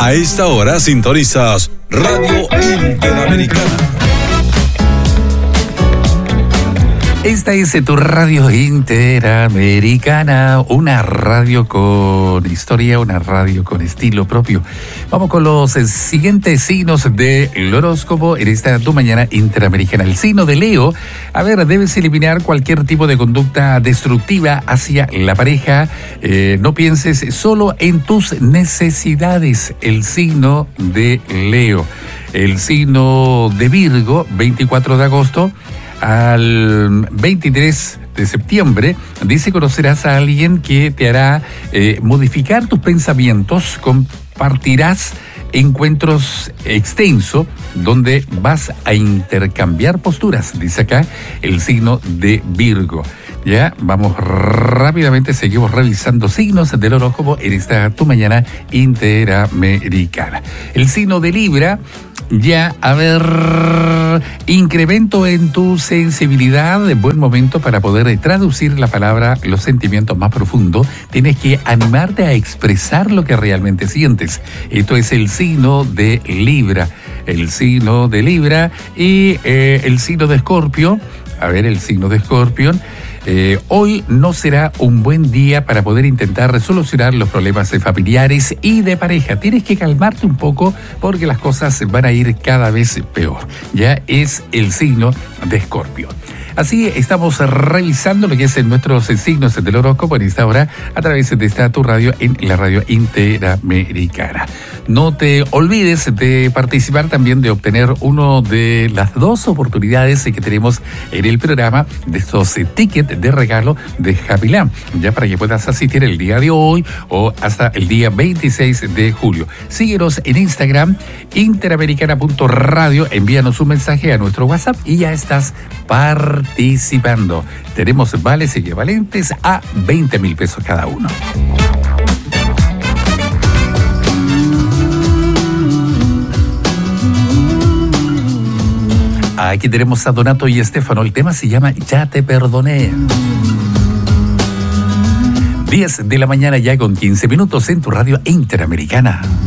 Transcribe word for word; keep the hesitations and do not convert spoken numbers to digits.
A esta hora sintonizas Radio Interamericana. Esta es tu Radio Interamericana, una radio con historia, una radio con estilo propio. Vamos con los siguientes signos del horóscopo en esta tu mañana interamericana. El signo de Leo, a ver, debes eliminar cualquier tipo de conducta destructiva hacia la pareja. Eh, no pienses solo en tus necesidades. El signo de Leo. El signo de Virgo, veinticuatro de agosto al veintitrés de septiembre, dice conocerás a alguien que te hará eh, modificar tus pensamientos, compartirás encuentros extensos donde vas a intercambiar posturas, dice acá el signo de Virgo. Ya, vamos rápidamente, seguimos revisando signos del horóscopo en esta tu mañana interamericana. El signo de Libra, ya, a ver, incremento en tu sensibilidad, buen momento para poder traducir la palabra, los sentimientos más profundos. Tienes que animarte a expresar lo que realmente sientes. Esto es el signo de Libra, el signo de Libra y eh, el signo de Escorpio. A ver, el signo de Escorpio. Eh, hoy no será un buen día para poder intentar solucionar los problemas familiares y de pareja. Tienes que calmarte un poco porque las cosas van a ir cada vez peor. Ya es el signo de Escorpio. Así estamos revisando lo que es nuestros signos del horóscopo en esta hora a través de esta tu radio en la Radio Interamericana. No te olvides de participar también, de obtener uno de las dos oportunidades que tenemos en el programa de estos tickets de regalo de Happy Land, ya para que puedas asistir el día de hoy o hasta el día veintiséis de julio. Síguenos en Instagram, interamericana punto radio, envíanos un mensaje a nuestro WhatsApp y ya estás participando. Participando. Tenemos vales equivalentes a veinte mil pesos cada uno. Aquí tenemos a Donato y Estefano. El tema se llama Ya te perdoné. diez de la mañana ya con quince minutos en tu Radio Interamericana.